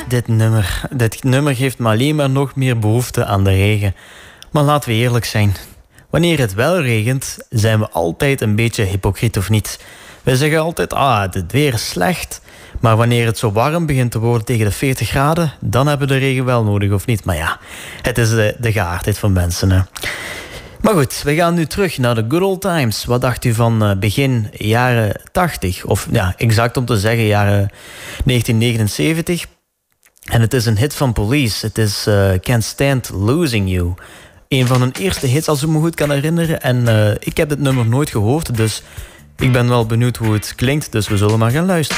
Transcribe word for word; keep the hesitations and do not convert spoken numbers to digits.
dit nummer. Dit nummer geeft me alleen maar nog meer behoefte aan de regen. Maar laten we eerlijk zijn. Wanneer het wel regent, zijn we altijd een beetje hypocriet of niet. Wij zeggen altijd, ah, het weer is slecht. Maar wanneer het zo warm begint te worden tegen de veertig graden, dan hebben we de regen wel nodig of niet. Maar ja, het is de, de geaardheid van mensen, hè. Maar goed, we gaan nu terug naar de good old times. Wat dacht u van begin jaren tachtig? Of ja, exact om te zeggen jaren negentien negenenzeventig. En het is een hit van Police. Het is uh, Can't Stand Losing You. Een van hun eerste hits, als ik me goed kan herinneren. En uh, ik heb dit nummer nooit gehoord, dus ik ben wel benieuwd hoe het klinkt. Dus we zullen maar gaan luisteren.